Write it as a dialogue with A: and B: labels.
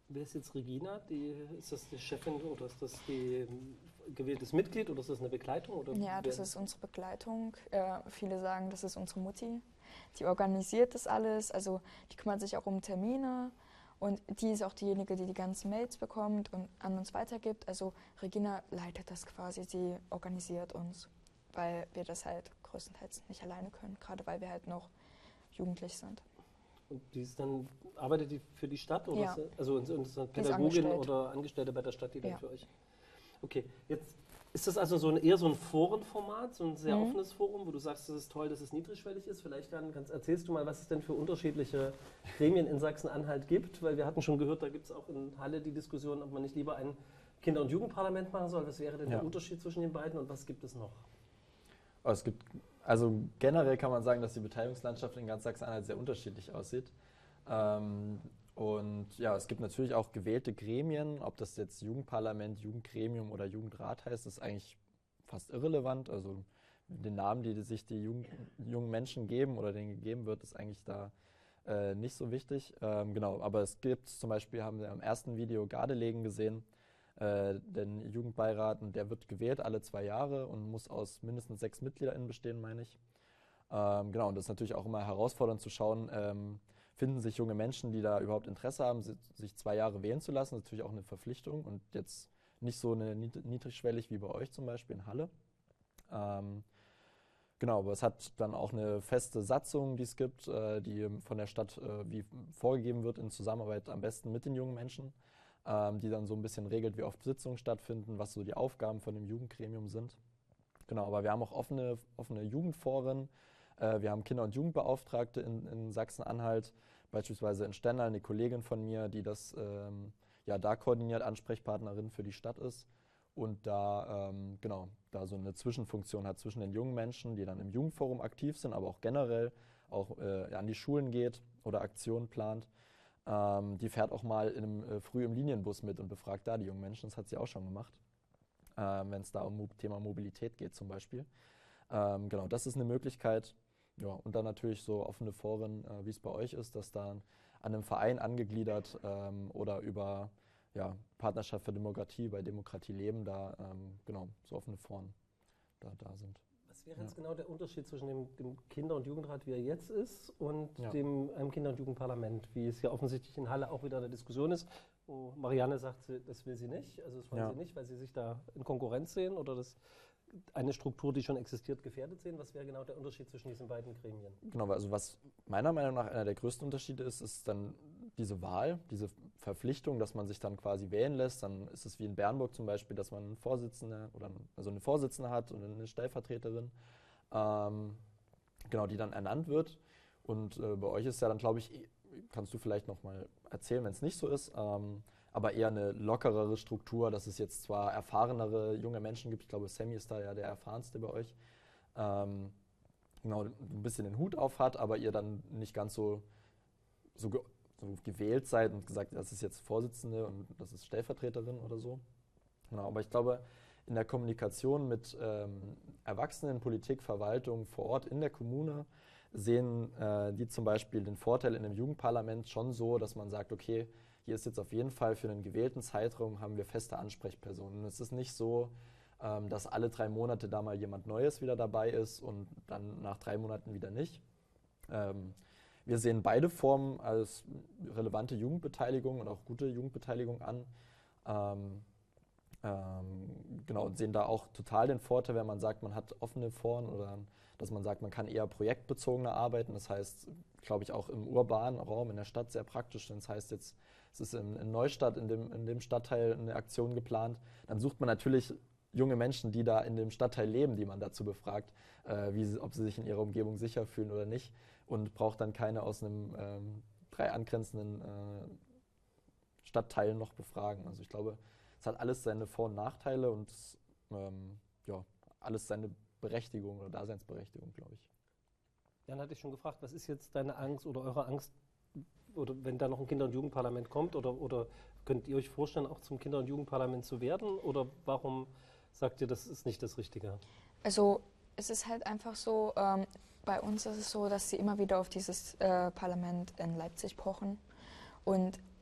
A: Wer ist jetzt Regina? Ist das die Chefin oder ist das die gewähltes Mitglied oder ist das eine Begleitung? Oder
B: Ja, das ist unsere Begleitung. Viele sagen, das ist unsere Mutti. Die organisiert das alles, also die kümmert sich auch um Termine und die ist auch diejenige, die die ganzen Mails bekommt und an uns weitergibt. Also Regina leitet das quasi, sie organisiert uns, weil wir das halt größtenteils nicht alleine können, gerade weil wir halt noch jugendlich sind.
A: Und arbeitet die für die Stadt oder
B: Ja,
A: ist eine
B: die ist
A: Pädagogin
B: angestellt.
A: oder Angestellte bei der Stadt, die dann
B: Ja.
A: für euch? Okay, jetzt ist das also eher so ein Forenformat, so ein sehr offenes Forum, wo du sagst, es ist toll, dass es niedrigschwellig ist. Vielleicht erzählst du mal, was es denn für unterschiedliche Gremien in Sachsen-Anhalt gibt, weil wir hatten schon gehört, da gibt es auch in Halle die Diskussion, ob man nicht lieber ein Kinder- und Jugendparlament machen soll. Was wäre denn der Unterschied zwischen den beiden und was gibt es noch?
C: Also generell kann man sagen, dass die Beteiligungslandschaft in ganz Sachsen-Anhalt sehr unterschiedlich aussieht. Und ja, es gibt natürlich auch gewählte Gremien, ob das jetzt Jugendparlament, Jugendgremium oder Jugendrat heißt, ist eigentlich fast irrelevant. Also den Namen, die sich die jungen Menschen geben oder denen gegeben wird, ist eigentlich da nicht so wichtig. Genau, aber es gibt zum Beispiel, haben wir am ersten Video Gardelegen gesehen, den Jugendbeirat, und der wird gewählt alle 2 Jahre und muss aus mindestens 6 MitgliederInnen bestehen, meine ich. Genau, und das ist natürlich auch immer herausfordernd zu schauen, finden sich junge Menschen, die da überhaupt Interesse haben, sich 2 Jahre wählen zu lassen. Das ist natürlich auch eine Verpflichtung und jetzt nicht so eine niedrigschwellig wie bei euch zum Beispiel in Halle. Genau, aber es hat dann auch eine feste Satzung, die es gibt, die von der Stadt wie vorgegeben wird in Zusammenarbeit am besten mit den jungen Menschen, die dann so ein bisschen regelt, wie oft Sitzungen stattfinden, was so die Aufgaben von dem Jugendgremium sind. Genau, aber wir haben auch offene Jugendforen. Wir haben Kinder- und Jugendbeauftragte in Sachsen-Anhalt, beispielsweise in Stendal, eine Kollegin von mir, die das da koordiniert, Ansprechpartnerin für die Stadt ist und da so eine Zwischenfunktion hat zwischen den jungen Menschen, die dann im Jugendforum aktiv sind, aber auch generell auch an die Schulen geht oder Aktionen plant. Die fährt auch mal früh im Linienbus mit und befragt da die jungen Menschen. Das hat sie auch schon gemacht, wenn es da um Thema Mobilität geht zum Beispiel. Genau, das ist eine Möglichkeit. Ja, und dann natürlich so offene Foren, wie es bei euch ist, dass da an einem Verein angegliedert oder über Partnerschaft für Demokratie, bei Demokratie leben, da so offene Foren da sind.
A: Was wäre jetzt genau der Unterschied zwischen dem Kinder- und Jugendrat, wie er jetzt ist, und einem Kinder- und Jugendparlament, wie es ja offensichtlich in Halle auch wieder eine Diskussion ist, wo Marianne sagt, das will sie nicht, also das wollen sie nicht, weil sie sich da in Konkurrenz sehen oder eine Struktur, die schon existiert, gefährdet sehen. Was wäre genau der Unterschied zwischen diesen beiden Gremien?
C: Genau, also was meiner Meinung nach einer der größten Unterschiede ist dann diese Wahl, diese Verpflichtung, dass man sich dann quasi wählen lässt. Dann ist es wie in Bernburg zum Beispiel, dass man einen Vorsitzenden eine Vorsitzende hat und eine Stellvertreterin, die dann ernannt wird. Und bei euch ist ja dann, glaube ich, kannst du vielleicht nochmal erzählen, wenn es nicht so ist, aber eher eine lockerere Struktur, dass es jetzt zwar erfahrenere junge Menschen gibt, ich glaube, Sammy ist da ja der erfahrenste bei euch, ein bisschen den Hut auf hat, aber ihr dann nicht ganz so gewählt seid und gesagt, das ist jetzt Vorsitzende und das ist Stellvertreterin oder so. Genau, aber ich glaube, in der Kommunikation mit Erwachsenen, Politik, Verwaltung vor Ort in der Kommune sehen die zum Beispiel den Vorteil in einem Jugendparlament schon so, dass man sagt, okay, hier ist jetzt auf jeden Fall für einen gewählten Zeitraum haben wir feste Ansprechpersonen. Und es ist nicht so, dass alle 3 Monate da mal jemand Neues wieder dabei ist und dann nach 3 Monaten wieder nicht. Wir sehen beide Formen als relevante Jugendbeteiligung und auch gute Jugendbeteiligung an. Und sehen da auch total den Vorteil, wenn man sagt, man hat offene Foren oder dass man sagt, man kann eher projektbezogener arbeiten. Das heißt, glaube ich, auch im urbanen Raum, in der Stadt sehr praktisch. Das heißt jetzt, es ist in Neustadt, in dem Stadtteil eine Aktion geplant. Dann sucht man natürlich junge Menschen, die da in dem Stadtteil leben, die man dazu befragt, ob sie sich in ihrer Umgebung sicher fühlen oder nicht, und braucht dann keine aus einem 3 angrenzenden Stadtteilen noch befragen. Also ich glaube, es hat alles seine Vor- und Nachteile und alles seine Berechtigung oder Daseinsberechtigung, glaube ich.
A: Jan hatte ich schon gefragt, was ist jetzt deine Angst oder eure Angst, oder wenn da noch ein Kinder- und Jugendparlament kommt, oder könnt ihr euch vorstellen, auch zum Kinder- und Jugendparlament zu werden, oder warum sagt ihr, das ist nicht das Richtige?
B: Also es ist halt einfach so, bei uns ist es so, dass sie immer wieder auf dieses Parlament in Leipzig pochen. Und